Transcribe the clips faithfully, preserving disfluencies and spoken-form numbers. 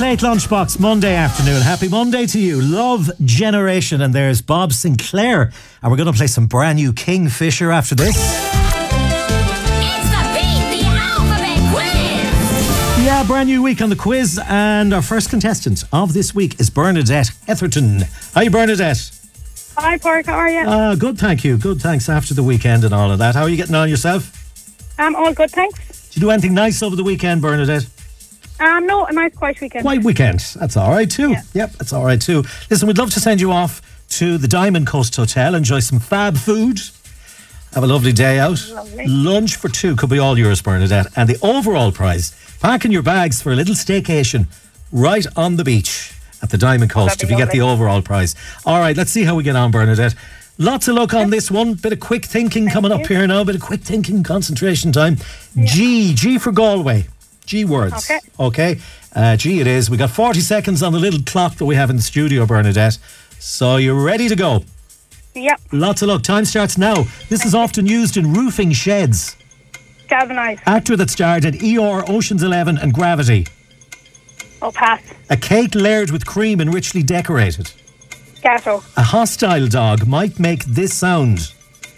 Plate Lunchbox Monday afternoon. Happy Monday to you. Love Generation. And there's Bob Sinclair. And we're going to play some brand new Kingfisher after this. It's the Beat the Alphabet Quiz. Yeah, brand new week on the quiz. And our first contestant of this week is Bernadette Heatherton. Hi, Bernadette. Hi, Park. How are you? Uh, good, thank you. Good, thanks. After the weekend and all of that. How are you getting on yourself? Um, all good, thanks. Did you do anything nice over the weekend, Bernadette? Um, no, a nice quiet weekend. Quiet weekend. That's all right too. Yeah. Yep, that's all right too. Listen, we'd love to send you off to the Diamond Coast Hotel. Enjoy some fab food. Have a lovely day out. Lovely. Lunch for two could be all yours, Bernadette. And the overall prize, packing your bags for a little staycation right on the beach at the Diamond Coast That'd if be you get the lovely. overall prize. All right, let's see how we get on, Bernadette. Lots of luck on this one. Bit of quick thinking coming up you. here now. Bit of quick thinking, concentration time. G, G for Galway. G words. Okay. Okay. Uh, G it is. We got forty seconds on the little clock that we have in the studio, Bernadette. So you're ready to go. Yep. Lots of luck. Time starts now. This is often used in roofing sheds. Galvanised. Actor that starred in E R, Ocean's Eleven and Gravity. Oh, pass. A cake layered with cream and richly decorated. Gatto. A hostile dog might make this sound.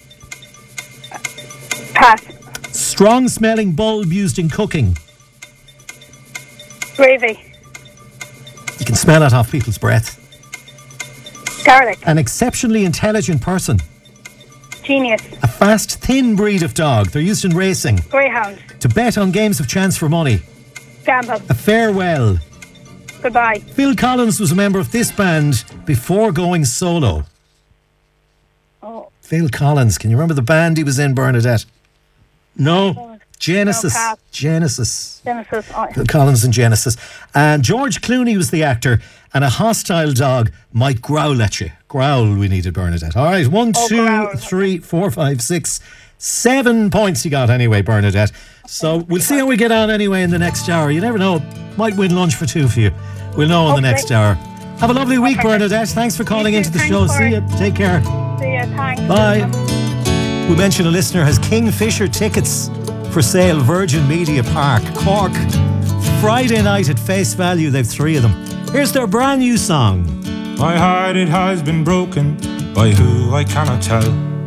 Pass. Strong smelling bulb used in cooking. Gravy. You can smell it off people's breath. Garlic. An exceptionally intelligent person. Genius. A fast, thin breed of dog. They're used in racing. Greyhound. To bet on games of chance for money. Gamble. A farewell. Goodbye. Phil Collins was a member of this band before going solo. Oh, Phil Collins. Can you remember the band he was in, Bernadette? No. Genesis. No, pass. Genesis. Genesis. Oh, Phil Collins and Genesis. And George Clooney was the actor. And a hostile dog might growl at you. Growl we needed, Bernadette. All right. One, Oh, two, growl. three, four, five, six, seven points you got anyway, Bernadette. So we'll see how we get on anyway in the next hour. You never know. Might win lunch for two for you. We'll know in the Okay. next hour. Have a lovely week, Okay. Bernadette. Thanks for calling You into too. the Thanks, show. Corey. See you. Take care. see ya. Thanks. Bye. We mentioned a listener has Kingfisher tickets for sale, Virgin Media Park, Cork. Friday night at Face Value. They've three of them. Here's their brand new song. My heart, it has been broken by who I cannot tell.